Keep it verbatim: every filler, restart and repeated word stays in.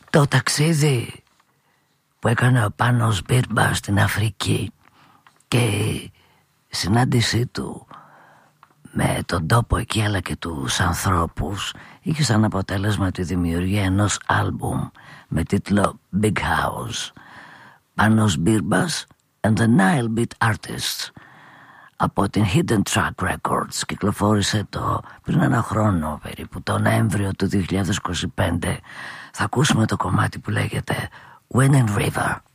Το ταξίδι που έκανε ο Πάνος Μπίρμπα στην Αφρική και η συνάντησή του με τον τόπο εκεί αλλά και τους ανθρώπους είχε σαν αποτέλεσμα τη δημιουργία ενός άλμπουμ με τίτλο Big House. Πάνος Μπίρμπας and the Nile Beat Artists από την Hidden Track Records. Κυκλοφόρησε το πριν ένα χρόνο περίπου, το Νοέμβριο του δύο χιλιάδες είκοσι πέντε. Θα ακούσουμε το κομμάτι που λέγεται Winning River.